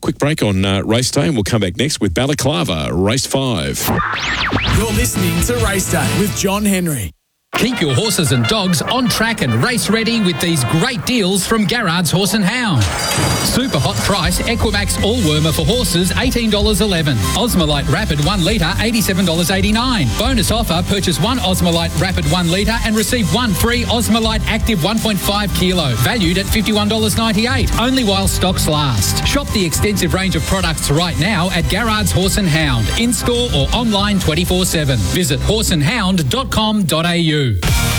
quick break on race day, and we'll come back next with Balaclava, race 5. You're listening to Race Day with John Henry. Keep your horses and dogs on track and race ready with these great deals from Garrard's Horse and Hound. Super hot price Equimax all-wormer for horses, $18.11. Osmolite Rapid 1 litre, $87.89. Bonus offer, purchase one Osmolite Rapid 1 litre and receive one free Osmolite Active 1.5 kilo, valued at $51.98, only while stocks last. Shop the extensive range of products right now at Garrard's Horse and Hound, in-store or online 24/7. Visit horseandhound.com.au.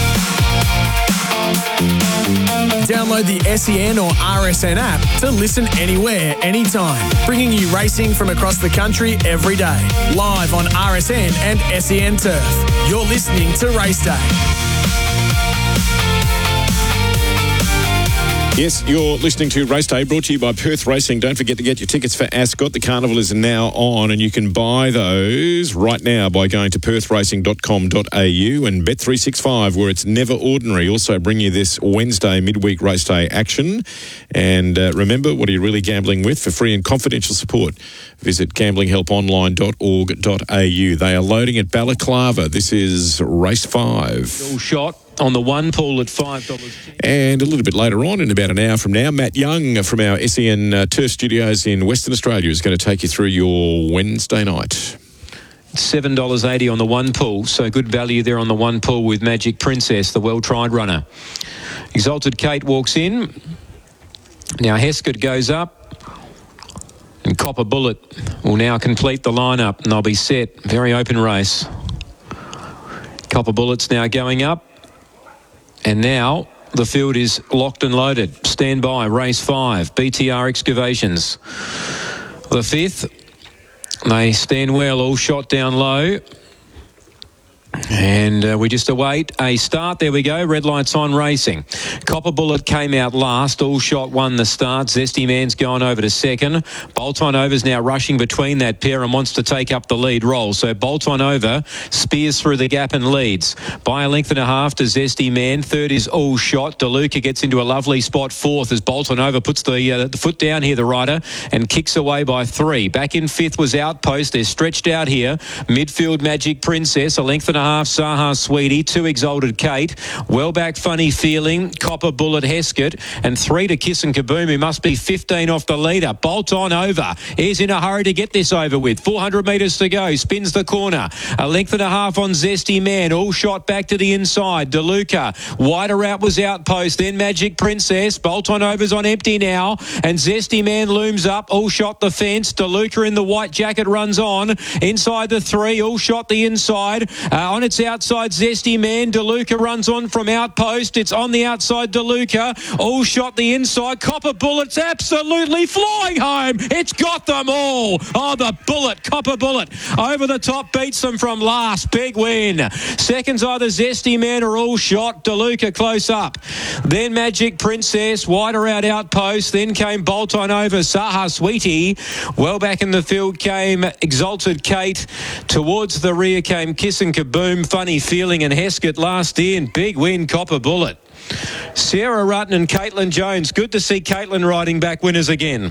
Download the SEN or RSN app to listen anywhere, anytime, bringing you racing from across the country every day, live on RSN and SEN Turf. You're listening to Race Day. Yes, you're listening to Race Day, brought to you by Perth Racing. Don't forget to get your tickets for Ascot. The carnival is now on, and you can buy those right now by going to perthracing.com.au and Bet365, where it's never ordinary. Also bring you this Wednesday midweek Race Day action. And remember, what are you really gambling with? For free and confidential support, visit gamblinghelponline.org.au. They are loading at Balaclava. This is race 5. All shot on the one pool at $5. And a little bit later on, in about an hour from now, Matt Young from our SEN Turf Studios in Western Australia is going to take you through your Wednesday night. $7.80 on the one pool, so good value there on the one pool with Magic Princess, the well-tried runner. Exalted Kate walks in. Now Heskett goes up. And Copper Bullet will now complete the lineup, and they'll be set. Very open race. Copper Bullet's now going up. And now the field is locked and loaded. Stand by, race 5, BTR Excavations. The 5th, they stand well, all shot down low. And we just await a start. There we go. Red lights on, racing. Copper Bullet came out last. All shot won the start. Zesty Man's gone over to second. Bolt On Over's now rushing between that pair and wants to take up the lead role. So Bolt On Over spears through the gap and leads by a length and a half to Zesty Man. Third is All Shot. DeLuca gets into a lovely spot. Fourth as Bolt On Over puts the foot down here, the rider, and kicks away by 3. Back in 5th was Outpost. They're stretched out here. Midfield Magic Princess. A length and a half Saha Sweetie, 2 Exalted Kate, well back Funny Feeling, Copper Bullet Heskett, and 3 to Kiss and Kaboom, who must be 15 off the leader. Bolt On Over is in a hurry to get this over with. 400 metres to go, spins the corner. A length and a half on Zesty Man, all shot back to the inside. DeLuca, wider out was Outpost, then Magic Princess. Bolt On Over's on empty now, and Zesty Man looms up, all shot the fence. DeLuca in the white jacket runs on. Inside the 3, all shot the inside. On its outside, Zesty Man. DeLuca runs on from Outpost. It's on the outside, DeLuca. All shot the inside. Copper Bullet's absolutely flying home. It's got them all. Oh, the Bullet, Copper Bullet. Over the top, beats them from last. Big win. Seconds either Zesty Man or All Shot. DeLuca close up. Then Magic Princess, wider out Outpost. Then came Bolt On Over, Saha Sweetie. Well back in the field came Exalted Kate. Towards the rear came Kiss and Kaboom, Funny Feeling, and Heskett last in. Big win, Copper Bullet. Sarah Rutten and Caitlin Jones. Good to see Caitlin riding back winners again.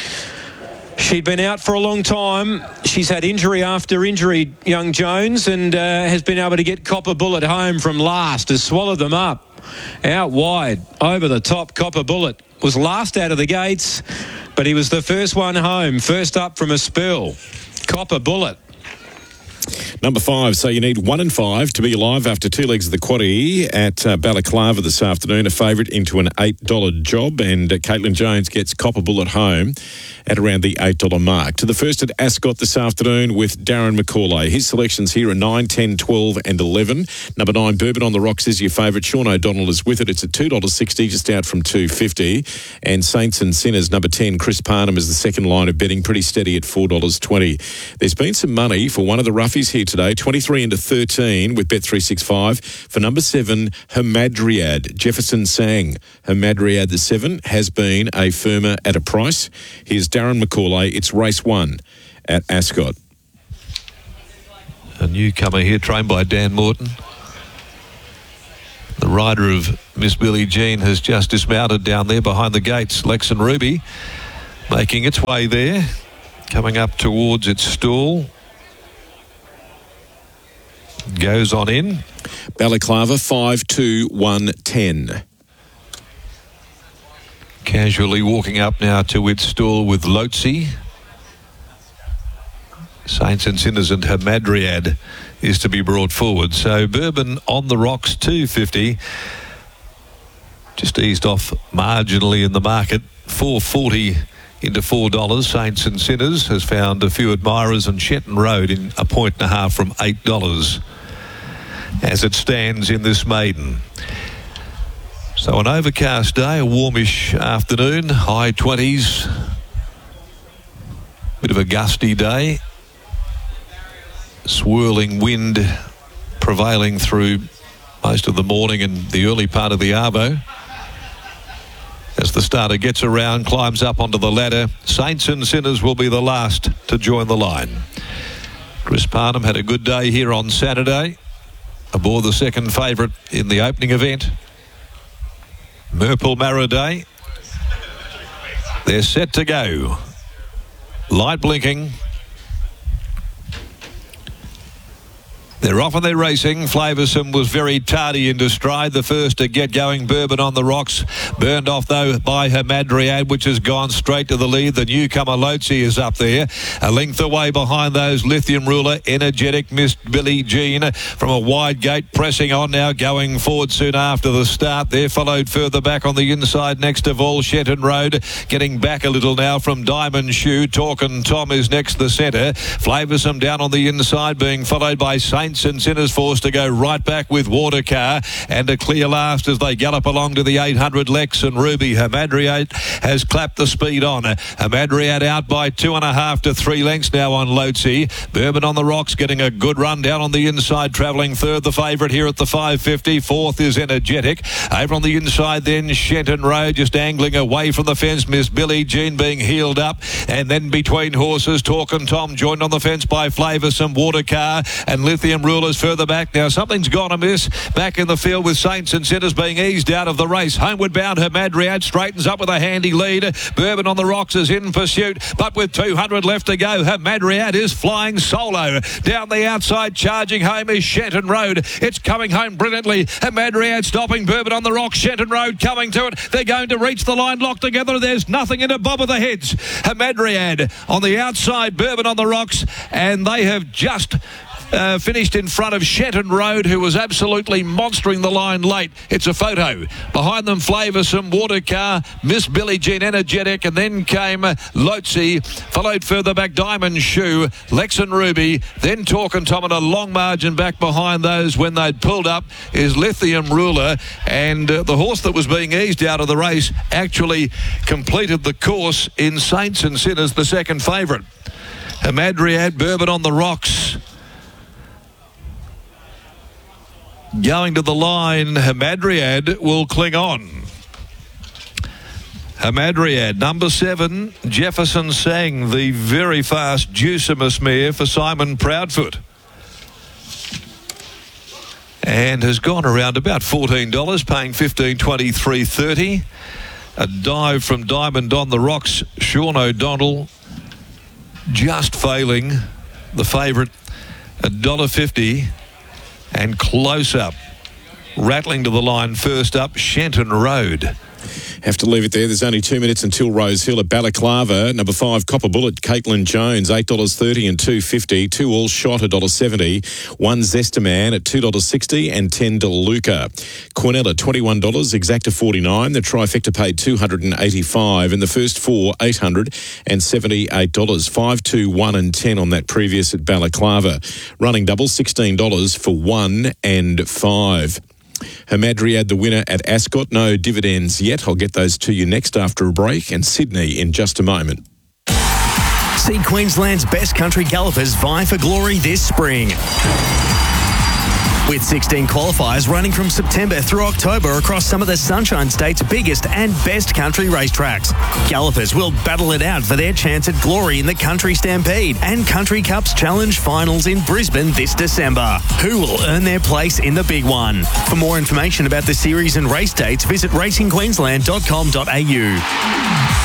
She'd been out for a long time. She's had injury after injury, young Jones, and has been able to get Copper Bullet home from last, has swallowed them up. Out wide, over the top, Copper Bullet was last out of the gates, but he was the first one home, first up from a spill. Copper Bullet. Number 5, so you need 1 and 5 to be alive after 2 legs of the quaddie at Balaclava this afternoon. A favourite into an $8 job, and Caitlin Jones gets Copper Bullet home at around the $8 mark. To the first at Ascot this afternoon with Darren McCauley. His selections here are 9, 10, 12 and 11. Number 9, Bourbon on the Rocks is your favourite. Sean O'Donnell is with it. It's at $2.60, just out from $2.50. And Saints and Sinners, number 10, Chris Parnham is the second line of betting, pretty steady at $4.20. There's been some money for one of the roughies here today, 23 into 13 with Bet365 for number 7, Hamadryad. Jefferson Sang. Hamadryad, the 7, has been a firmer at a price. Here's Darren McCauley. It's race 1 at Ascot. A newcomer here, trained by Dan Morton. The rider of Miss Billie Jean has just dismounted down there behind the gates. Lex and Ruby. making its way there, coming up towards its stall. Goes on in. Balaclava 5, 2, 1, 10. Casually walking up now to its stall with Lotzi. Saints and Sinners and Hamadryad is to be brought forward. So Bourbon on the Rocks, 250. Just eased off marginally in the market, $4.40 into $4. Saints and Sinners has found a few admirers, and Shenton Road in a point and a half from $8 as it stands in this maiden. So an overcast day, a warmish afternoon, high 20s. Bit of a gusty day. Swirling wind prevailing through most of the morning and the early part of the arvo. As the starter gets around, climbs up onto the ladder, Saints and Sinners will be the last to join the line. Chris Parnham had a good day here on Saturday, aboard the second favourite in the opening event. Murple Maraday. They're set to go. Light blinking. They're off and they're racing. Flavoursome was very tardy into stride. The first to get going, Bourbon on the Rocks. Burned off, though, by Hamadryad, which has gone straight to the lead. The newcomer, Lotzi, is up there. A length away behind those, Lithium Ruler, Energetic, Miss Billie Jean. From a wide gate, pressing on now, going forward soon after the start. They're followed further back on the inside, next of all, Shenton Road. Getting back a little now from Diamond Shoe. Talkin' Tom is next the centre. Flavoursome down on the inside, being followed by Saints and Sinners, forced to go right back with Watercar, and a clear last as they gallop along to the 800. Lex and Ruby. Hamadryad has clapped the speed on. Hamadryad out by 2.5 to 3 lengths now on Lotzi. Bourbon on the Rocks getting a good run down on the inside, travelling third, the favourite here at the 550. Fourth is Energetic. Over on the inside then Shenton Road, just angling away from the fence. Miss Billie Jean being heeled up, and then between horses, Talkin' Tom joined on the fence by Flavoursome, Watercar and Lithium Rulers further back. Now something's gone amiss back in the field with Saints and Sinners being eased out of the race. Homeward bound Hamadryad straightens up with a handy lead. Bourbon on the Rocks is in pursuit, but with 200 left to go, Hamadryad is flying solo. Down the outside, charging home is Shenton Road. It's coming home brilliantly. Hamadryad stopping, Bourbon on the Rocks, Shenton Road coming to it. They're going to reach the line locked together. There's nothing in a bob of the heads. Hamadryad on the outside, Bourbon on the Rocks, and they have just finished in front of Shenton Road, who was absolutely monstering the line late. It's a photo. Behind them, Flavoursome, Watercar, Miss Billie Jean, Energetic, and then came Lotzi, followed further back Diamond Shoe, Lex and Ruby, then Talkin' Tom, and a long margin back behind those when they'd pulled up is Lithium Ruler, and the horse that was being eased out of the race actually completed the course in Saints and Sinners, the second favourite. Hamadryad, Bourbon on the Rocks. Going to the line, Hamadryad will cling on. Hamadryad, number 7, Jefferson Sang, the very fast Juicimus mare for Simon Proudfoot. And has gone around about $14, paying $15, $20, $3.30. A dive from Diamond on the Rocks, Sean O'Donnell, just failing the favourite, $1.50. And close up, rattling to the line first up, Shenton Road. Have to leave it there. There's only 2 minutes until Rose Hill at Balaclava. Number 5, Copper Bullet, Caitlin Jones, $8.30 and $2.50. 2 All Shot, $1.70. 1 Zestaman at $2.60 and 10 DeLuca. Quinella, $21, Exacta $49. The trifecta paid $285. And the first 4, $878. 5, 2, 1 and 10 on that previous at Balaclava. Running double, $16 for 1 and 5. Hamadryad, the winner at Ascot. No dividends yet. I'll get those to you next after a break, and Sydney in just a moment. See Queensland's best country gallopers vie for glory this spring. With 16 qualifiers running from September through October across some of the Sunshine State's biggest and best country racetracks. Gallopers will battle it out for their chance at glory in the Country Stampede and Country Cups Challenge Finals in Brisbane this December. Who will earn their place in the big one? For more information about the series and race dates, visit racingqueensland.com.au.